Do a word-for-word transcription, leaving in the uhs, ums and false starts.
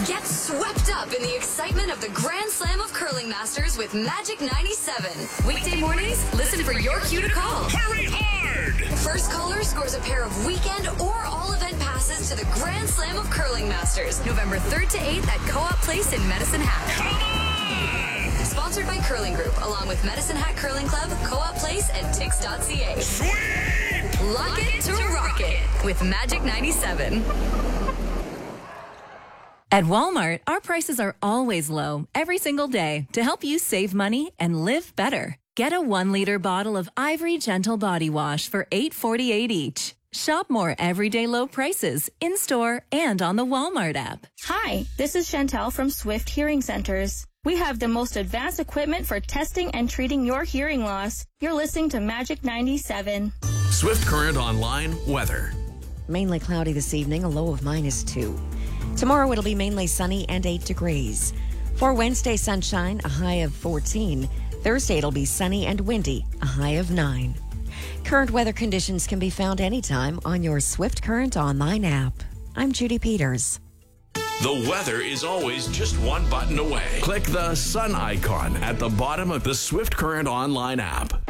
Get swept up in the excitement of the Grand Slam of Curling Masters with Magic ninety-seven. Weekday mornings, listen for your cue to call. Hurry hard! First caller scores a pair of weekend or all-event passes to the Grand Slam of Curling Masters, November third to eighth at Co-op Place in Medicine Hat. Come on! Sponsored by Curling Group, along with Medicine Hat Curling Club, Co-op Place, and Tix dot C A. Sweet! Lock it to rock it with Magic ninety-seven. At Walmart, our prices are always low, every single day, to help you save money and live better. Get a one-liter bottle of Ivory Gentle Body Wash for eight forty-eight each. Shop more everyday low prices in-store and on the Walmart app. Hi, this is Chantel from Swift Hearing Centers. We have the most advanced equipment for testing and treating your hearing loss. You're listening to Magic ninety-seven. Swift Current Online weather. Mainly cloudy this evening, a low of minus two. Tomorrow it'll be mainly sunny and eight degrees. For Wednesday, sunshine, a high of fourteen. Thursday it'll be sunny and windy, a high of nine. Current weather conditions can be found anytime on your Swift Current Online app. I'm Judy Peters. The weather is always just one button away. Click the sun icon at the bottom of the Swift Current Online app.